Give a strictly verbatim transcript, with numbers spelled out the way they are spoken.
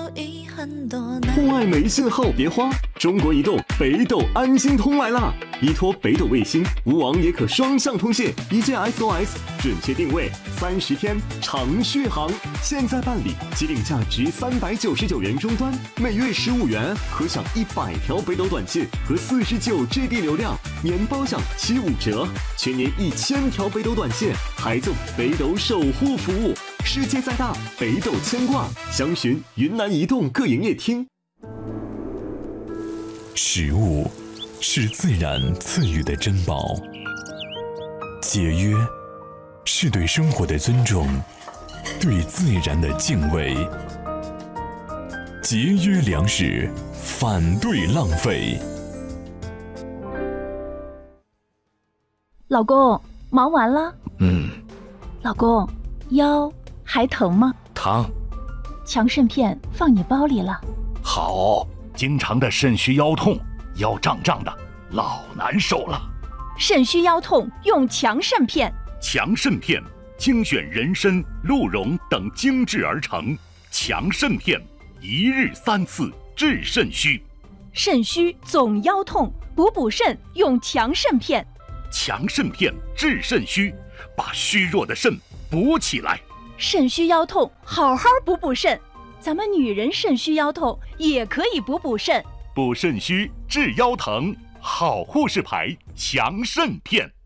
户外没信号别花，中国移动北斗安心通来啦！依托北斗卫星，无网也可双向通信，一键 S O S 准确定位，三十天长续航。现在办理，机顶价值三百九十九元终端，每月十五元可享一百条北斗短信和四十九 G B 流量，年包享七五折，全年一千条北斗短信，还赠北斗守护服务。世界再大，北斗牵挂，详询云南移动各营业厅。 食物是自然赐予的珍宝，节约是对生活的尊重，对自然的敬畏。节约粮食，反对浪费。 老公，忙完了？ 嗯。 老公，腰还疼吗？ 疼。 强肾片放你包里了。 好，经常的肾虚腰痛，腰胀胀的，老难受了。 肾虚腰痛用强肾片。 强肾片精选人参、鹿茸等精制而成，强肾片一日三次治肾虚。 肾虚总腰痛，补补肾用强肾片。 强肾片治肾虚，把虚弱的肾补起来。 肾虚腰痛，好好补补肾。咱们女人肾虚腰痛也可以补补肾。 补肾虚治腰疼，好护士牌强肾片。